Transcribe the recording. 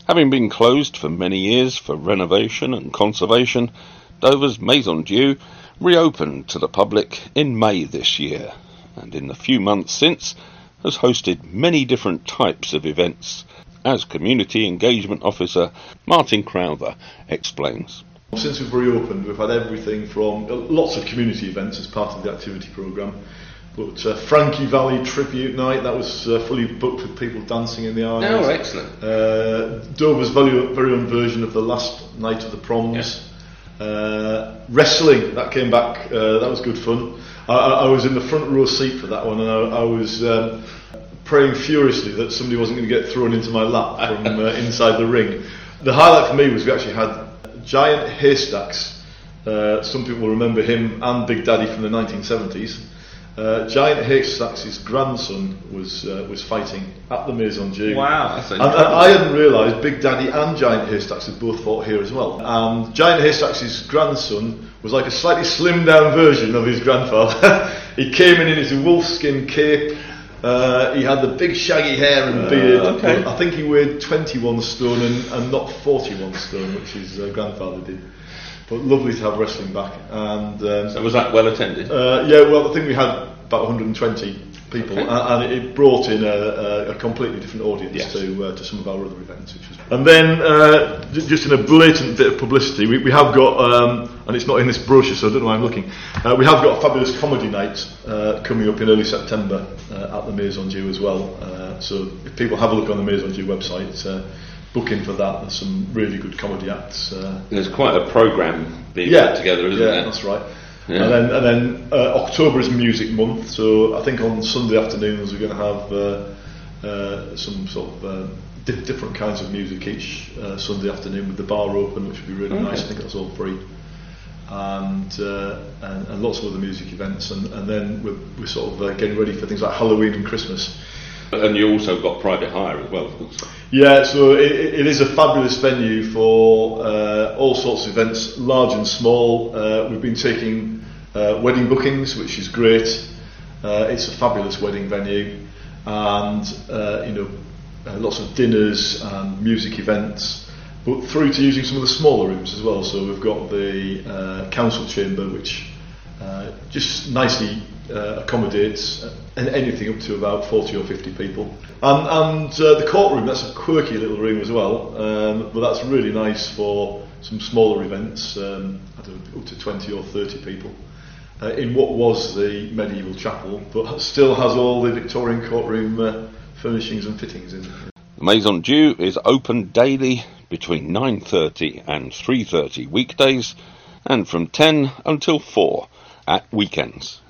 Having been closed for many years for renovation and conservation, Dover's Maison Dieu reopened to the public in May this year, and in the few months since has hosted many different types of events, as Community Engagement Officer Martin Crowther explains. Since we've reopened, we've had everything from lots of community events as part of the activity programme, but Frankie Valley Tribute Night, that was fully booked with people dancing in the aisles. Oh, excellent. Dover's very own version of the last night of the proms. Yeah. Wrestling, that came back, that was good fun. I was in the front row seat for that one, and I was praying furiously that somebody wasn't going to get thrown into my lap from inside the ring. The highlight for me was we actually had Giant Haystacks. Some people will remember him and Big Daddy from the 1970s. Giant Haystacks' grandson was fighting at the Maison Dieu. Wow, that's and I hadn't realised Big Daddy and Giant Haystacks had both fought here as well. And Giant Haystacks' grandson was like a slightly slimmed down version of his grandfather. He came in his wolfskin cape. He had the big shaggy hair and beard. Okay. I think he weighed 21 stone and not 41 stone, which his grandfather did. But lovely to have wrestling back. And so was that well attended? Yeah, well, I think we had about 120 people, okay. And it brought in a completely different audience. Yes. to some of our other events. And then, just in a blatant bit of publicity, we have got, and it's not in this brochure, so I don't know why I'm looking, we have got a fabulous comedy night coming up in early September at the Maison Dieu as well. So if people have a look on the Maison Dieu website, book in for that. There's some really good comedy acts. There's quite a programme being put together, isn't there? Yeah, that's right. Yeah. And then October is Music Month, so I think on Sunday afternoons we're going to have some sort of different kinds of music each Sunday afternoon with the bar open, which would be really nice. I think that's all free, and lots of other music events, and then we're sort of getting ready for things like Halloween and Christmas. And you also got private hire as well, of course. Yeah, so it is a fabulous venue for all sorts of events, large and small. We've been taking wedding bookings, which is great. It's a fabulous wedding venue, and lots of dinners and music events, but through to using some of the smaller rooms as well. So we've got the council chamber, which just nicely accommodates anything up to about 40 or 50 people, and the courtroom, that's a quirky little room as well, but that's really nice for some smaller events, I don't know, up to 20 or 30 people, in what was the medieval chapel, but still has all the Victorian courtroom furnishings and fittings in it. The Maison Dieu is open daily between 9:30 and 3:30 weekdays, and from 10 until 4 at weekends.